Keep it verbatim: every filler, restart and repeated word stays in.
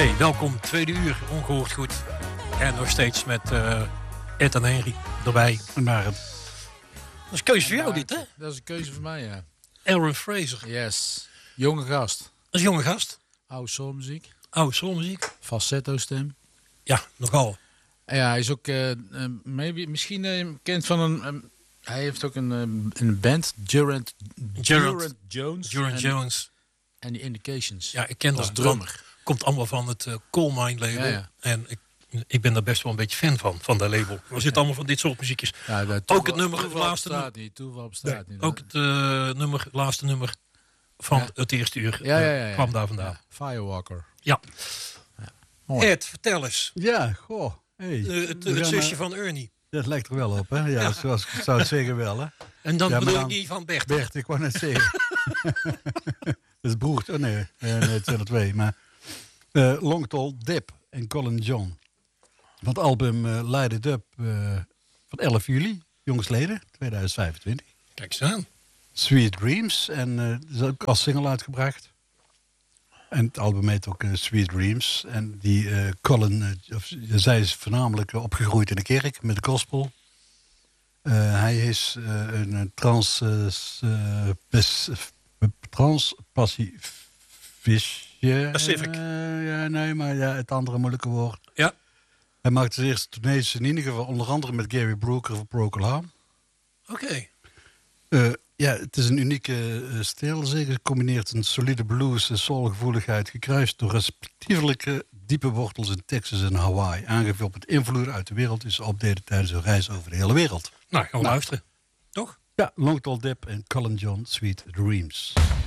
Hey, welkom, tweede uur, ongehoord goed. En nog steeds met uh, Ed en Henry erbij. Maar dat is een keuze voor jou dit, hè? Dat is een keuze voor mij, ja. Aaron Fraser. Yes. Jonge gast. Dat is een jonge gast. Oude soulmuziek. Oude soulmuziek. Falsetto stem. Ja, nogal. Ja, hij is ook uh, uh, maybe, misschien uh, bekend van een... Um, hij heeft ook een, um, een band, Durant, Durant Jones. Durant en, Jones. En die Indications. Ja, ik ken dat. Als drummer. Komt allemaal van het uh, Coal Mine label. Ja, ja. En ik, ik ben daar best wel een beetje fan van, van dat label. Er zitten allemaal van dit soort muziekjes. Ja, toeval, ook het nummer, het laatste bestaat niet. Toeval bestaat nee, niet. Ook het uh, nummer, laatste nummer van ja. het eerste uur ja, ja, ja, ja. kwam daar vandaan. Ja. Firewalker. Ja. ja. Ed, vertel eens. Ja, goh. Hey. Uh, het het zusje naar... van Ernie. Dat lijkt er wel op, hè? Ja, ja. Zoals ik zou het zeggen wel, hè? En dan ja, bedoel dan... ik niet van Bert. Bert, ik wou net zeggen. Dat is broertje. Oh nee, uh, nee, het zijn er twee. Maar uh, Long Tall Dip en Colin John. Van het album uh, Light It Up uh, van elf juli, jongsleden, tweeduizend vijfentwintig. Kijk eens aan. Sweet Dreams. En uh, dat is ook als single uitgebracht. En het album heet ook uh, Sweet Dreams. En die uh, Colin, uh, of, zij is voornamelijk uh, opgegroeid in de kerk met de gospel. Uh, hij is uh, een trans, uh, pes, trans pacifische. Pacific. Uh, ja, nee, maar ja, het andere moeilijke woord. Ja. Hij maakte zijn eerste tournees in ieder geval onder andere met Gary Brooker van Procol Harum. Oké. Okay. Uh, ja, het is een unieke uh, stijl. Zeker gecombineerd een solide blues en soulgevoeligheid, gekruist door respectievelijke diepe wortels in Texas en Hawaii. Aangevuld met invloeden uit de wereld die ze opdeden tijdens hun reis over de hele wereld. Nou, gaan we nou, luisteren. Toch? Ja, Long Tall Dip en Colin John, Sweet Dreams.